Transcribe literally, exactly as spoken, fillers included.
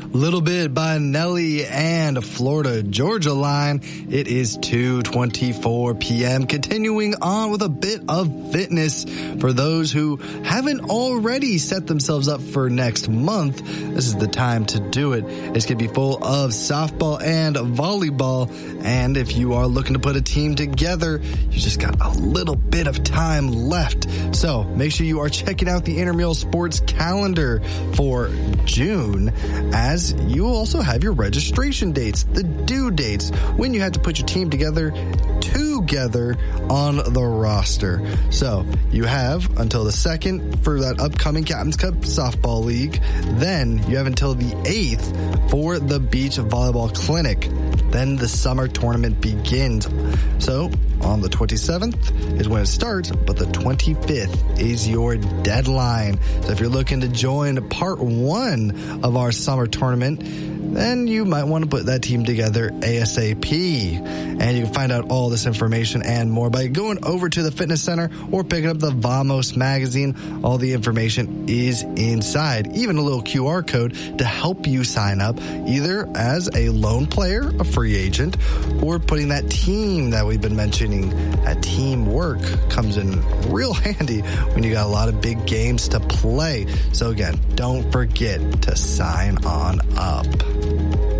Little Bit by Nelly and Florida Georgia Line. It is two twenty-four p.m. Continuing on with a bit of fitness for those who haven't already set themselves up for next month. This is the time to do it. It's going to be full of softball and volleyball. And if you are looking to put a team together, you just got a little bit of time left. So make sure you are checking out the intramural sports calendar for June, as you will also have your registration dates, the due dates, when you have to put your team together together on the roster. So you have until the second for that upcoming Captain's Cup softball league. Then you have until the eighth for the beach volleyball clinic. Then the summer tournament begins. So on the twenty-seventh is when it starts, but the twenty-fifth is your deadline. So if you're looking to join part one of our summer tournament, then you might want to put that team together ASAP. And you can find out all this information and more by going over to the fitness center or picking up the Vamos magazine. All the information is inside, even a little Q R code to help you sign up either as a lone player, a free agent, or putting that team that we've been mentioning. That teamwork comes in real handy when you got a lot of big games to play. So again, don't forget to sign on up.